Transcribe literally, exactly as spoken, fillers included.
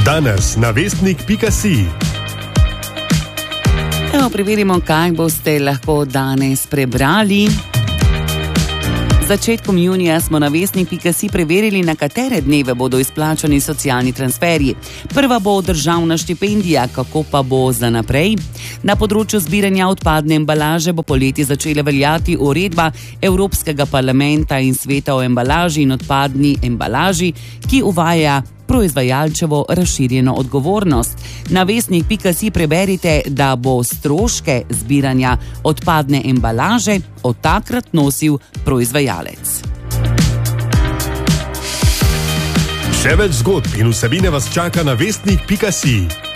Danes na vestnik pika si. Evo, preverimo, kaj boste lahko danes prebrali. Začetkom junija smo na vestnik pika si preverili, na katere dneve bodo izplačani socialni transferji. Prva bo državna štipendija, kako pa bo za naprej? Na področju zbiranja odpadne embalaže bo poleti začela veljati uredba Evropskega parlamenta in sveta o embalaži in odpadni embalaži, ki uvaja proizvajalčevo razširjeno odgovornost. Na vestnik pika si preberite, da bo stroške zbiranja odpadne embalaže od takrat nosil proizvajalec. Še več zgodb in vsebine vas čaka na vestnik pika si.